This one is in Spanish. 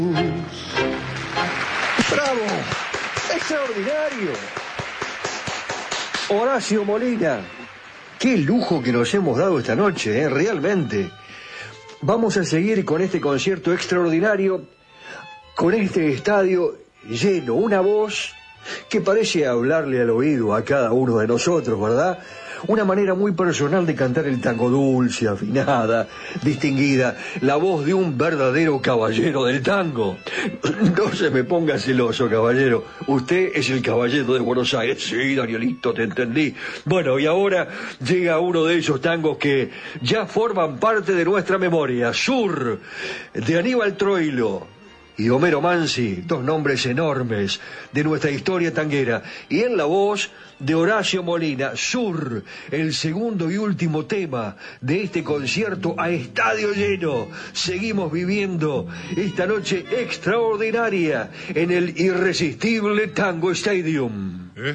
¡Bravo! ¡Extraordinario! Horacio Molina, qué lujo que nos hemos dado esta noche, realmente. Vamos a seguir con este concierto extraordinario, con este estadio lleno, una voz que parece hablarle al oído a cada uno de nosotros, ¿verdad? Una manera muy personal de cantar el tango, dulce, afinada, distinguida, la voz de un verdadero caballero del tango. No se me ponga celoso, caballero. Usted es el caballero de Buenos Aires. Sí, Danielito, te entendí. Bueno, y ahora llega uno de esos tangos que ya forman parte de nuestra memoria. Sur, de Aníbal Troilo y Homero Mansi, dos nombres enormes de nuestra historia tanguera, y en la voz de Horacio Molina, Sur, el segundo y último tema de este concierto a estadio lleno. Seguimos viviendo esta noche extraordinaria en el irresistible Tango Stadium.